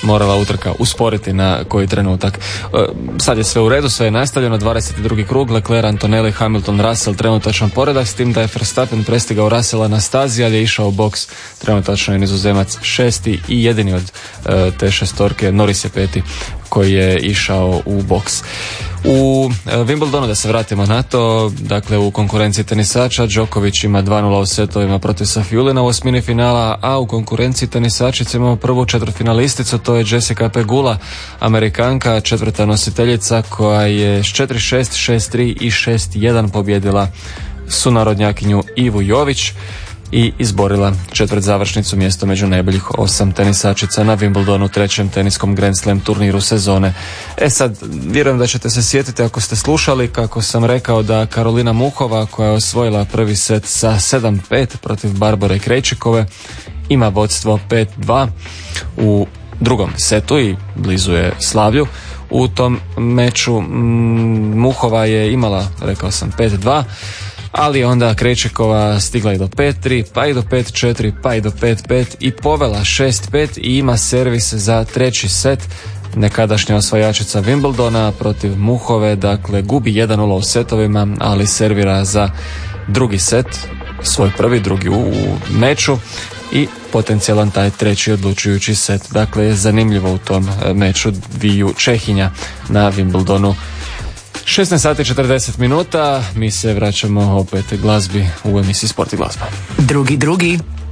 morala utrka usporiti na koji trenutak. Sad je sve u redu, sve je nastavljeno, 22. krug, Leclerc, Antonelli, Hamilton, Russell, trenutačan poredak, s tim da je Verstappen prestigao Russella na stazi, ali je išao u boks, trenutačno je Nizozemac šesti i jedini od te šestorke, Norris je peti koji je išao u boks. U Wimbledonu, da se vratimo na to, dakle u konkurenciji tenisača Djokovic ima 2-0 u setovima protiv Safiulina u osmini finala, a u konkurenciji tenisačica imamo prvu četvrtfinalisticu, to je Jessica Pegula, Amerikanka, četvrta nositeljica koja je s 4-6, 6-3 i 6-1 pobjedila sunarodnjakinju Ivu Jović i izborila četvrt završnicu, mjesto među najboljih 8 tenisačica na Wimbledonu, trećem teniskom Grand Slam turniru sezone. Sad, vjerujem da ćete se sjetiti ako ste slušali kako sam rekao da Karolina Muhova, koja je osvojila prvi set sa 7-5 protiv Barbare Krejčikove, ima vodstvo 5-2 u drugom setu i blizu je slavlju. U tom meču Muhova je imala, rekao sam, 5-2, ali onda Krejčikova stigla i do 5-3, pa i do 5-4, pa i do 5-5 i povela 6-5 i ima servis za treći set. Nekadašnja osvajačica Wimbledona protiv Muhove, dakle gubi 1-0 u setovima, ali servira za drugi set, svoj prvi, drugi u meču i potencijalan taj treći odlučujući set. Dakle, je zanimljivo u tom meču dviju Čehinja na Wimbledonu. 16 sati 40 minuta, mi se vraćamo opet glazbi u emisiji Sport i glazba. Drugi.